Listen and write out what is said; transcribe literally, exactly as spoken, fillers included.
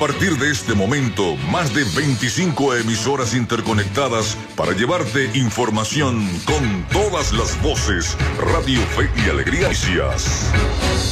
partir de este momento, más de veinticinco emisoras interconectadas para llevarte información con todas las voces. Radio Fe y Alegría.